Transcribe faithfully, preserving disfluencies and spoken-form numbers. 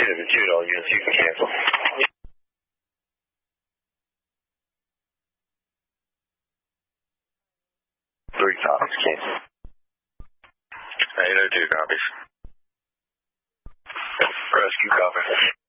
seven two, all units, you can cancel. Three copies, cancel. eight oh two copies. Rescue copy.